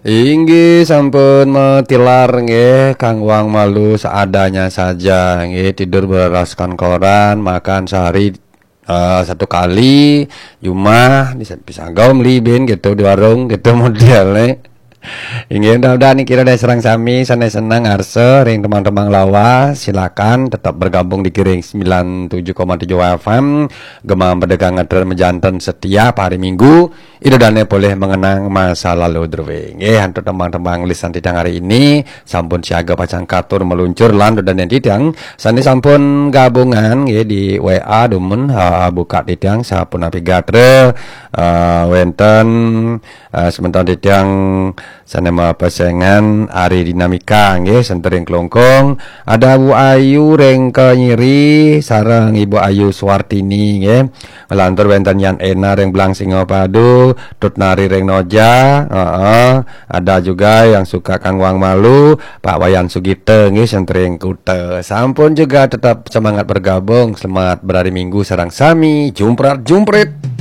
Inggih sampun metilar nggih Kang Wang Malu seadanya saja nggih, tidur beraskan koran, makan sehari satu kali, Jumah bisa gaum libin gitu di warung gitu modelnya. Ingin mudah-mudahan nih kira serang sami sana senang arse ring teman-teman lawas silakan tetap bergabung di Giring 97,7 FM Gemam Pedagang Ngeter Mejanten setiap hari Minggu itu dan boleh mengenang masa lalu drawing untuk teman-teman lisan tidang hari ini sampun siaga pacang katur meluncur lan dan yang tidang sani sampun gabungan ya di WA dumun buka tidang sampun navigatre wenten sementara tidang sanema pasangan Ari Dinamika nggih sentering kelongkong ada Bu Ayu reng nyiri sareng Ibu Ayu Suwartini nggih ngelantur wenten Yan Ena reng Belang Singapadu Tut Nari reng Noja ada juga yang suka Kang Wang Malu Pak Wayan Sugite nggih sentering Kute sampun juga tetap semangat bergabung selamat berhari Minggu sareng sami jumprat